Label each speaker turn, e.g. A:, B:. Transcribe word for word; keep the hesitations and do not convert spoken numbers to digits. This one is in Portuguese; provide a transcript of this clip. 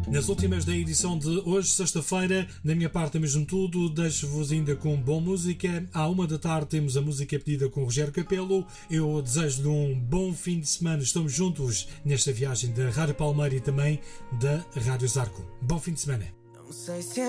A: Nas últimas da edição de hoje, sexta-feira, da minha parte é mesmo tudo. Deixo-vos ainda com boa música. À uma da tarde temos a música pedida com Rogério Capello. Eu desejo-lhe um bom fim de semana. Estamos juntos nesta viagem da Rádio Palmeira e também da Rádio Zarco. Bom fim de semana.
B: Não sei se